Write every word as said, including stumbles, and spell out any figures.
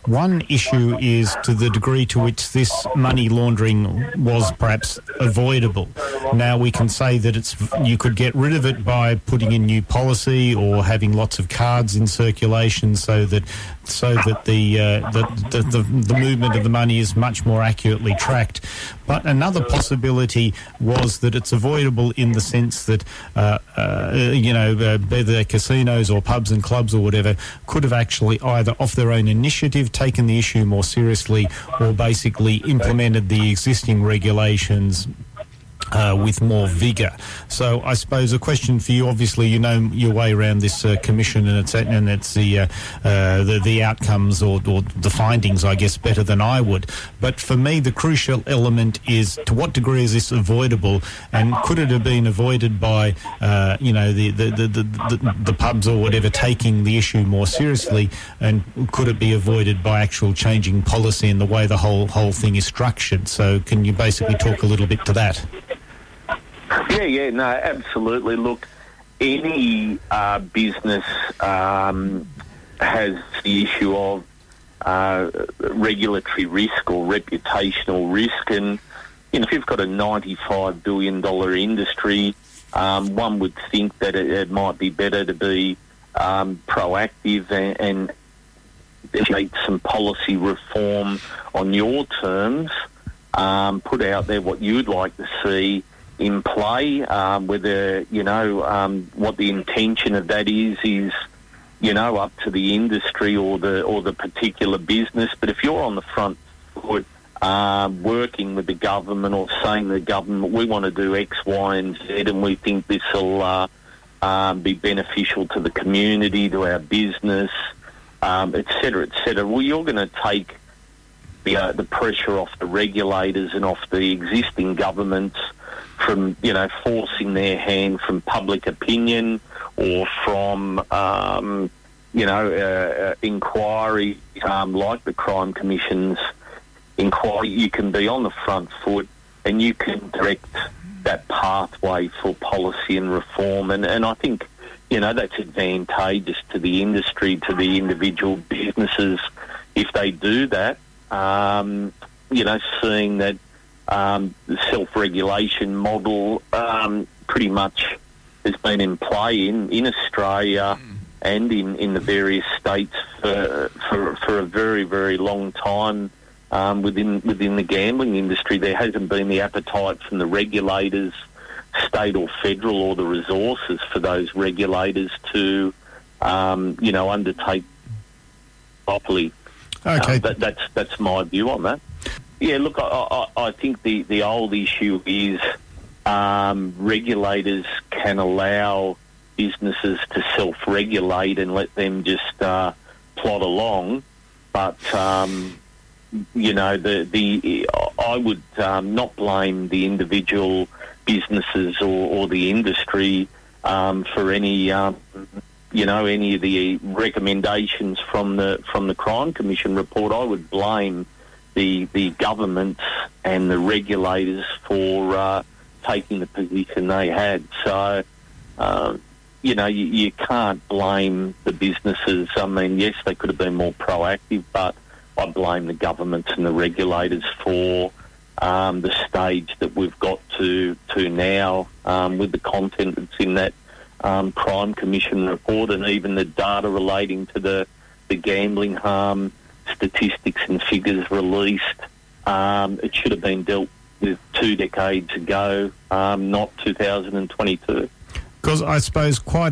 One issue is to the degree to which this money laundering was perhaps avoidable. Now we can say that it's you could get rid of it by putting in new policy or having lots of cards in circulation so that so that the, uh, the, the, the, the movement of the money is much more accurately tracked. But another possibility was that it's avoidable in the sense that, uh, uh, you know, uh, whether casinos or pubs and clubs or whatever could have actually either off their own initiative taken the issue more seriously or basically implemented the existing regulations Uh, with more vigour. So I suppose a question for you, obviously you know your way around this uh, commission and it's and it's the, uh, uh, the the outcomes or, or the findings, I guess, better than I would. But for me, the crucial element is to what degree is this avoidable, and could it have been avoided by uh, you know the the, the, the, the the pubs or whatever taking the issue more seriously, and could it be avoided by actual changing policy and the way the whole whole thing is structured? So can you basically talk a little bit to that? Yeah, yeah, no, absolutely. Look, any uh, business um, has the issue of uh, regulatory risk or reputational risk, and you know, if you've got a ninety-five billion dollars industry, um, one would think that it, it might be better to be um, proactive and, and make some policy reform on your terms, um, put out there what you'd like to see in play, um, whether, you know, um, what the intention of that is, is, you know, up to the industry or the or the particular business. But if you're on the front foot, uh, working with the government or saying to the government, we want to do X, Y and Z and we think this will uh, um, be beneficial to the community, to our business, um, et cetera, et cetera, well, you're going to take the, uh, the pressure off the regulators and off the existing governments from, you know, forcing their hand from public opinion or from, um, you know, uh, uh, inquiry um, like the Crime Commission's inquiry. You can be on the front foot and you can direct that pathway for policy and reform. And, and I think, you know, that's advantageous to the industry, to the individual businesses if they do that. Um, you know, seeing that Um, the self-regulation model um, pretty much has been in play in, in Australia mm. and in, in the various states for, for for a very, very long time um, within within the gambling industry. There hasn't been the appetite from the regulators, state or federal, or the resources for those regulators to, um, you know, undertake properly. Okay, uh, that, that's that's my view on that. Yeah, look, I, I, I think the, the old issue is um, regulators can allow businesses to self-regulate and let them just uh, plod along. But, um, you know, the the I would um, not blame the individual businesses or, or the industry um, for any, um, you know, any of the recommendations from the from the Crime Commission report. I would blame the the governments and the regulators for uh, taking the position they had. So, uh, you know, you, you can't blame the businesses. I mean, yes, they could have been more proactive, but I blame the governments and the regulators for um, the stage that we've got to to now um, with the content that's in that um, Crime Commission report and even the data relating to the, the gambling harm statistics and figures released. Um, it should have been dealt with two decades ago, um, not two thousand twenty-two. Because I suppose quite